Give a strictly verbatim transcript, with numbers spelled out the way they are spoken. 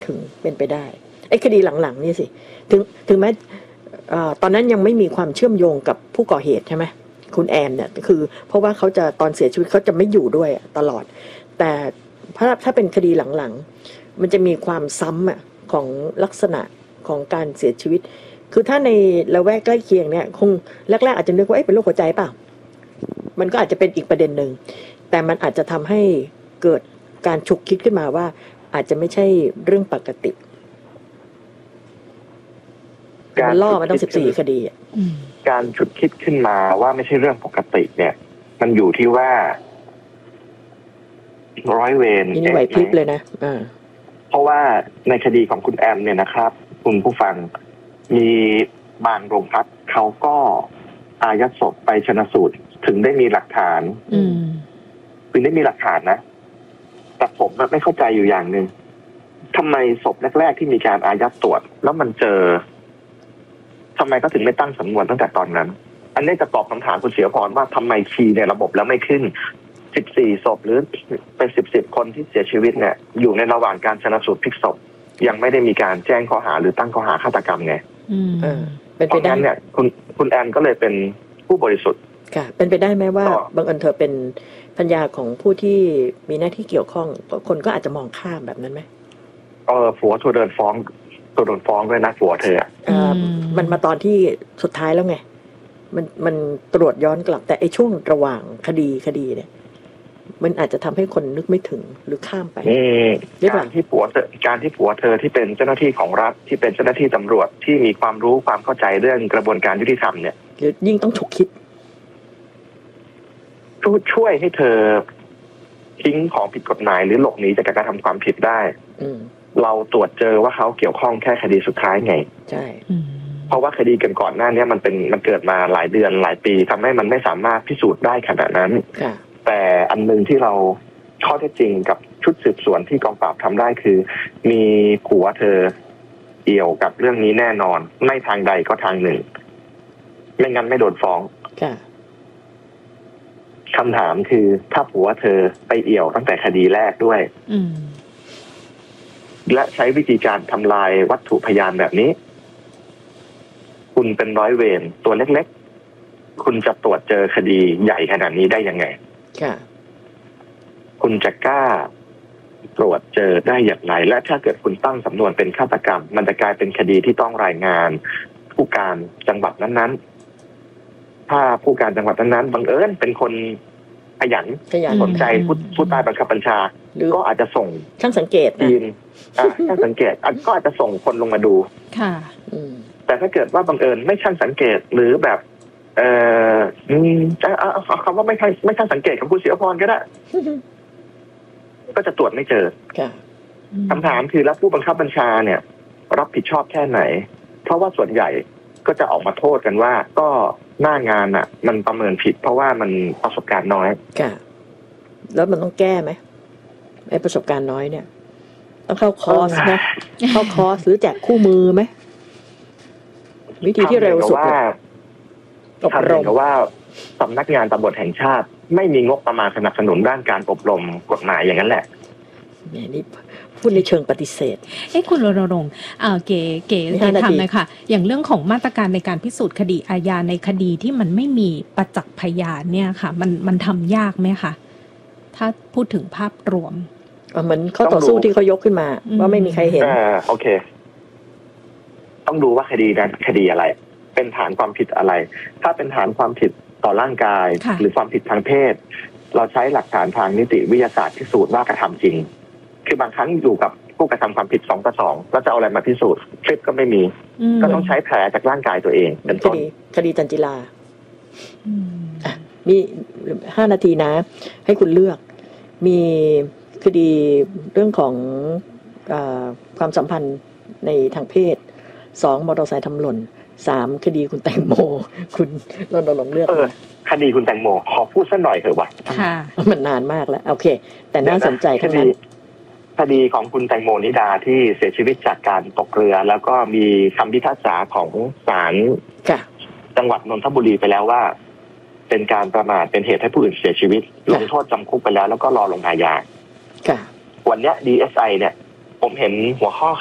ถึงเป็นไปได้ไอ้คดีหลังๆนี่สิถึงถึงแม้ตอนนั้นยังไม่มีความเชื่อมโยงกับผู้ก่อเหตุใช่ไหมคุณแอมเนี่ยคือเพราะว่าเขาจะตอนเสียชีวิตเขาจะไม่อยู่ด้วยตลอดแต่ถ้าถ้าเป็นคดีหลังๆมันจะมีความซ้ำอ่ะของลักษณะของการเสียชีวิตคือถ้าในละแวกใกล้เคียงเนี่ยคงแรกๆอาจจะนึกว่าเอ๊ะเป็นโรคหัวใจเปล่ามันก็อาจจะเป็นอีกประเด็นหนึ่งแต่มันอาจจะทำให้เกิดการฉุกคิดขึ้นมาว่าอาจจะไม่ใช่เรื่องปกติการล่อมาต้องสิบสี่คดีอ่ะการฉุกคิดขึ้นมาว่าไม่ใช่เรื่องปกติเนี่ยมันอยู่ที่ว่าร้อยเวรนี่ไหวพริบเลยนะอ่าเพราะว่าในคดีของคุณแอมเนี่ยนะครับคุณผู้ฟังมีบางโรงพักเขาก็อายัดศพไปชันสูตรถึงได้มีหลักฐานถึงได้มีหลักฐานนะแต่ผมไม่เข้าใจอยู่อย่างหนึ่งทำไมศพแรกๆที่มีการอายัดตรวจแล้วมันเจอทำไมก็ถึงไม่ตั้งสำนวนตั้งแต่ตอนนั้นอันนี้จะตอบคำถามคุณเสียพรว่าทำไมคีย์ในระบบแล้วไม่ขึ้นสิบสี่ศพหรือเป็นสิบสิบคนที่เสียชีวิตเนี่ยอยู่ในระหว่างการชันสูตรพลิกศพยังไม่ได้มีการแจ้งข้อหาหรือตั้งข้อหาฆาตกรรมไงเออเป็นไปได้เนี่ยคุณคุณแอนก็เลยเป็นผู้บริสุทธิ์ค่ะเป็นไปได้ไหมว่าบางอันเธอเป็นภรรยาของผู้ที่มีหน้าที่เกี่ยวข้องคนก็อาจจะมองข้ามแบบนั้นไหมเออผัวตัวเดินฟ้องตัวโดนฟ้องด้วยนะผัวเธออ่ามันมาตอนที่สุดท้ายแล้วไงมันมันตรวจย้อนกลับแต่ไอ้ช่วงระหว่างคดีคดีเนี่ยมันอาจจะทำให้คนนึกไม่ถึงหรือข้ามไปการที่ผัวการที่ผัวเธอที่เป็นเจ้าหน้าที่ของรัฐที่เป็นเจ้าหน้าที่ตำรวจที่มีความรู้ความเข้าใจเรื่องกระบวนการยุติธรรมเนี่ยยิ่งต้องฉุกคิดช่วยให้เธอทิ้งของผิดกฎหมายหรือหลบหนีจากการทำความผิดได้เราตรวจเจอว่าเขาเกี่ยวข้องแค่คดีสุดท้ายไงใช่เพราะว่าคดีกันก่อนหน้านี้มันเป็นมันเกิดมาหลายเดือนหลายปีทำให้มันไม่สามารถพิสูจน์ได้ขนาดนั้นแต่อันนึงที่เราข้อเท็จจริงกับชุดสืบสวนที่กองปราบทำได้คือมีผัวเธอเกี่ยวกับเรื่องนี้แน่นอนไม่ทางใดก็ทางหนึ่งไม่งั้นไม่โดนฟ้องคำถามคือถ้าผัวเธอไปเอี่ยวตั้งแต่คดีแรกด้วยและใช้วิธีการทำลายวัตถุพยานแบบนี้คุณเป็นร้อยเวรตัวเล็กๆคุณจะตรวจเจอคดีใหญ่ขนาดนี้ได้ยังไงคุณจะกล้าตรวจเจอได้อย่างไรและถ้าเกิดคุณตั้งสำนวนเป็นฆาตกรรมมันจะกลายเป็นคดีที่ต้องรายงานผู้การจังหวัดนั้นๆถ้าผู้การจังหวัดนั้นๆบังเอิญเป็นคนขยันสนใจผู้ใต้บังคับบัญชาก็อาจจะส่งช่างสังเกตทีมช่างสังเกตก็อาจจะส่งคนลงมาดูค่ะแต่ถ้าเกิดว่าบังเอิญไม่ช่างสังเกตหรือแบบเออจะเอาคำว่าไม่ช่างไม่ช่างสังเกตกับคุณเสียพรก็ได้ก็จะตรวจไม่เจอคำถามคือแล้วผู้บังคับบัญชาเนี่ยรับผิดชอบแค่ไหนเพราะว่าส่วนใหญ่ก็จะออกมาโทษกันว่าก็หน้างานอ่ะมันประเมินผิดเพราะว่ามันประสบการณ์น้อยค่ะแล้วมันต้องแก้ไหมไอ้ประสบการณ์น้อยเนี่ยต้องเข้าคอร์สนะเข้าคอร์สหรือแจกคู่มือไหมวิธีที่เร็วสุดว่าทำเหมือนกับว่าสำนักงานตำรวจแห่งชาติไม่มีงบประมาณสนับสนุนด้านการอบรมกฎหมายอย่างนั้นแหละเนี่ยนี่พูดในเชิงปฏิเสธเอ้คุณรณรงค์เอ่อเก๋เก๋จะทำเลยค่ะอย่างเรื่องของมาตรการในการพิสูจน์คดีอาญาในคดีที่มันไม่มีประจักษ์พยานเนี่ยค่ะมันมันทำยากไหมคะถ้าพูดถึงภาพรวมเหมือนเขาต่อสู้ที่เขายกขึ้นมาว่าไม่มีใครเห็นอ่าโอเคต้องดูว่าคดีนั้นคดีอะไรเป็นฐานความผิดอะไรถ้าเป็นฐานความผิดต่อร่างกายหรือความผิดทางเพศเราใช้หลักฐานทางนิติวิทยาศาสตร์พิสูจน์ว่ากระทำจริงคือบางครั้งอยู่กับผู้กระทำความผิดสองต่อสองแล้วจะเอาอะไรมาพิสูจน์คลิปก็ไม่มีก็ต้องใช้แผลจากร่างกายตัวเองเป็นต้นคดีคดีจันจิลามีห้านาทีนะให้คุณเลือกมีคดีเรื่องของเอ่อความสัมพันธ์ในทางเพศสองมอเตอร์ไซค์ทำหล่นสามคดีคุณแตงโมคุณรณรงค์เลือกเออคดีคุณแตงโมขอพูดสักหน่อยเถอะวะค่ะมันนานมากแล้วโอเคแต่น่าสนใจทั้งนั้นคดีของคุณแตงโมนิดาที่เสียชีวิตจากการตกเรือแล้วก็มีคำพิพากษาของศาลจังหวัดนนทบุรีไปแล้วว่าเป็นการประมาทเป็นเหตุให้ผู้อื่นเสียชีวิตลงโทษจำคุกไปแล้วแล้วก็รอลงอาญาวันนี้ ดี เอส ไอ เนี่ยผมเห็นหัวข้อ